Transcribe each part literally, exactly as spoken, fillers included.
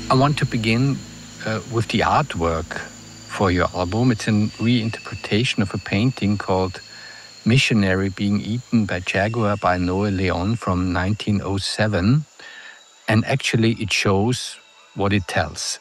I want to begin uh, with the artwork for your album. It's a reinterpretation of a painting called Missionary Being Eaten by Jaguar by Noé Leon from nineteen oh seven. And actually it shows what it tells.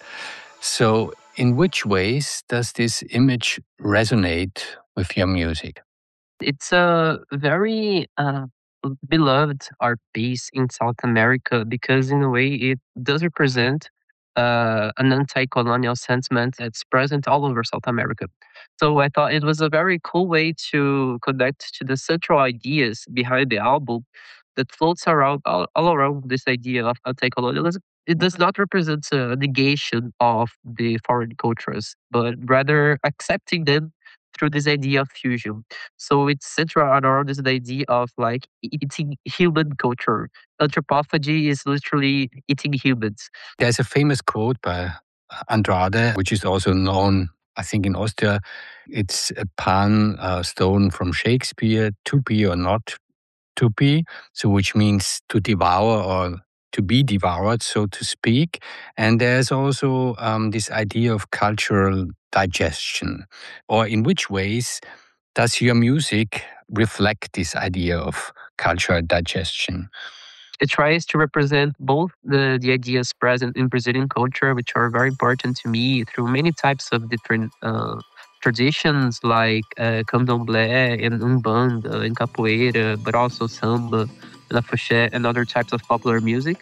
So in which ways does this image resonate with your music? It's a very uh, beloved art piece in South America because, in a way, it does represent uh, an anti colonial sentiment that's present all over South America. So I thought it was a very cool way to connect to the central ideas behind the album that floats around all, all around this idea of anti colonialism. It does not represent a negation of the foreign cultures, but rather accepting them through this idea of fusion. So it's central around this idea of like e- eating human culture. Anthropophagy is literally eating humans. There's a famous quote by Andrade, which is also known, I think, in Austria. It's a pun uh, stolen from Shakespeare, to be or not to be, so which means to devour or to be devoured, so to speak. And there's also um, this idea of cultural digestion. Or in which ways does your music reflect this idea of cultural digestion? It tries to represent both the, the ideas present in Brazilian culture, which are very important to me through many types of different uh, traditions like uh, candomblé and umbanda and capoeira, but also samba, lafoxé, and other types of popular music.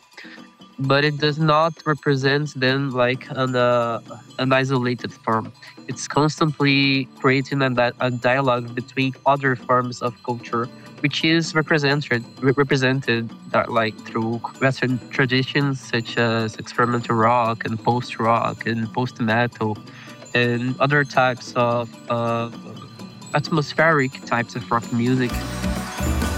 But it does not represent them like an, uh, an isolated form. It's constantly creating a, di- a dialogue between other forms of culture, which is represented re- represented that like through Western traditions such as experimental rock and post rock and post metal and other types of uh, atmospheric types of rock music.